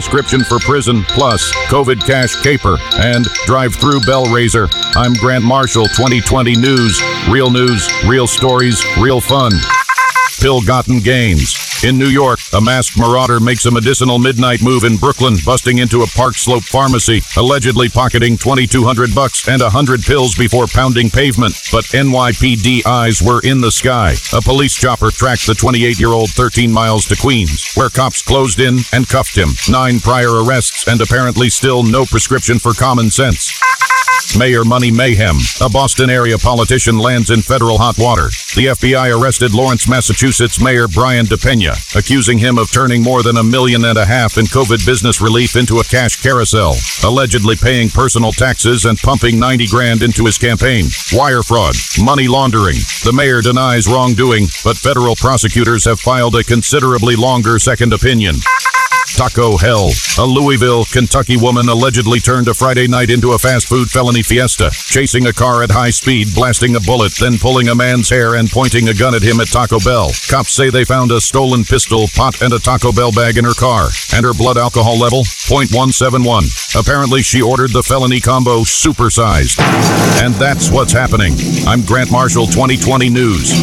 prescription for prison, plus COVID cash caper, and drive-through bell raiser. I'm Grant Marshall, 2020 News. Real news, real stories, real fun. Ill-gotten gains. In New York, a masked marauder makes a medicinal midnight move in Brooklyn, busting into a Park Slope pharmacy, allegedly pocketing $2,200 and 100 pills before pounding pavement. But NYPD eyes were in the sky. A police chopper tracked the 28-year-old 13 miles to Queens, where cops closed in and cuffed him. 9 prior arrests and apparently still no prescription for common sense. Mayor Money Mayhem. A Boston area politician lands in federal hot water. The FBI arrested Lawrence, Massachusetts Mayor Brian DePena, accusing him of turning more than $1.5 million in COVID business relief into a cash carousel, allegedly paying personal taxes and pumping $90,000 into his campaign. Wire fraud, money laundering. The mayor denies wrongdoing, but federal prosecutors have filed a considerably longer second opinion. Taco hell. A Louisville, Kentucky woman allegedly turned a Friday night into a fast food felony fiesta, chasing a car at high speed, blasting a bullet, then pulling a man's hair and pointing a gun at him at Taco Bell. Cops say they found a stolen pistol, pot, and a Taco Bell bag in her car, and her blood alcohol level, 0.171. Apparently, she ordered the felony combo supersized. And that's what's happening. I'm Grant Marshall, 2020 News.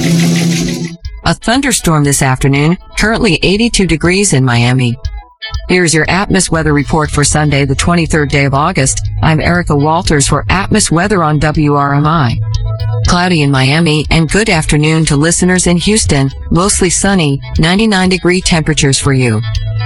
A thunderstorm this afternoon, currently 82 degrees in Miami. Here's your Atmos weather report for Sunday, the 23rd day of August. I'm Erica Walters for Atmos weather on WRMI. Cloudy in Miami and good afternoon to listeners in Houston. Mostly sunny, 99-degree temperatures for you.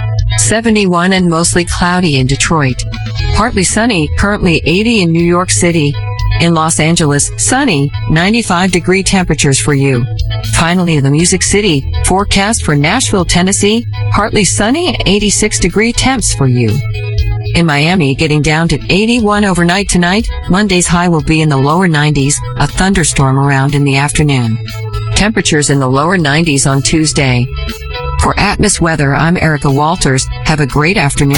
71 and mostly cloudy in Detroit. Partly sunny, currently 80 in New York City. In Los Angeles, sunny, 95-degree temperatures for you. Finally, the Music City, forecast for Nashville, Tennessee, partly sunny, 86-degree temps for you. In Miami, getting down to 81 overnight tonight. Monday's high will be in the lower 90s, a thunderstorm around in the afternoon. Temperatures in the lower 90s on Tuesday. For Atmos weather, I'm Erica Walters. Have a great afternoon.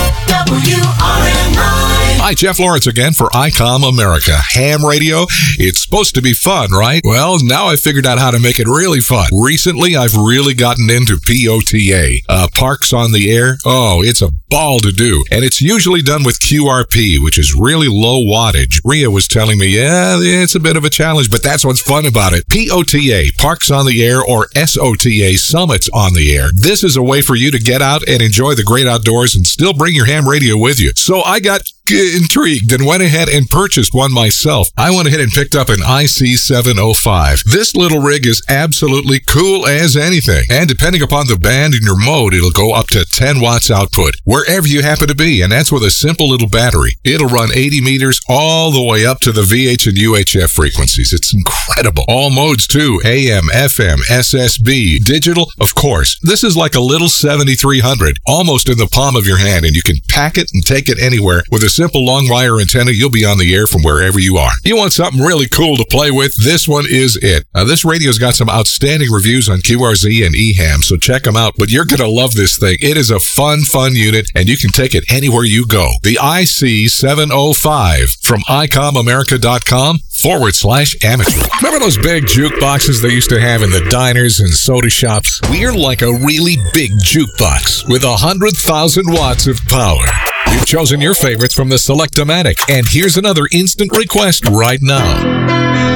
WRMI. Hi, Jeff Lawrence again for ICOM America. Ham radio, it's supposed to be fun, right? Well, now I've figured out how to make it really fun. Recently, I've really gotten into POTA, Parks on the Air. Oh, it's a ball to do. And it's usually done with QRP, which is really low wattage. Rhea was telling me, yeah, it's a bit of a challenge, but that's what's fun about it. POTA, Parks on the Air, or SOTA, Summits on the Air. This is a way for you to get out and enjoy the great outdoors and still bring your ham radio with you. So I got intrigued and went ahead and purchased one myself. I went ahead and picked up an IC705. This little rig is absolutely cool as anything. And depending upon the band and your mode, it'll go up to 10 watts output wherever you happen to be. And that's with a simple little battery. It'll run 80 meters all the way up to the VH and UHF frequencies. It's incredible. All modes too. AM, FM, SSB, digital, of course. This is like a little 7300, almost in the palm of your hand, and you can pack it and take it anywhere. With a simple long wire antenna, you'll be on the air from wherever you are. You want something really cool to play with? This one is it. This radio's got some outstanding reviews on QRZ and EHAM, so check them out. But you're going to love this thing. It is a fun unit, and you can take it anywhere you go. The IC705 from ICOMAmerica.com/amateur. Remember those big jukeboxes they used to have in the diners and soda shops? We're like a really big jukebox with 100,000 watts of power. You've chosen your favorites from the Select-O-Matic, and here's another instant request right now.